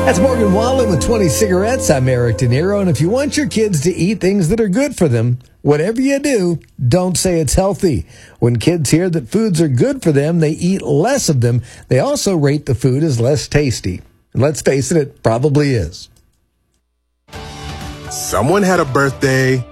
That's Morgan Wallen with 20 cigarettes. I'm Eric De Niro. And if you want your kids to eat things that are good for them, whatever you do, don't say it's healthy. When kids hear that foods are good for them, they eat less of them. They also rate the food as less tasty. And let's face it, it probably is. Someone had a birthday.